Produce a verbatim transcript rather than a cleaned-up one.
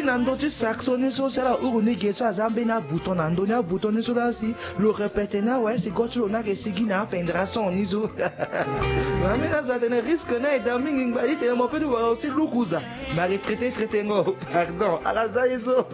nando tu saxoni so sala uruni geso azambe na bouton nando na bouton so la si le répéter na ouais si gotu na ke sigi na pendra son nizo mais là ça tenait risque na et damingi ngba dit mo pe du aussi lukuza ma retraité traité ngo pardon ala za izo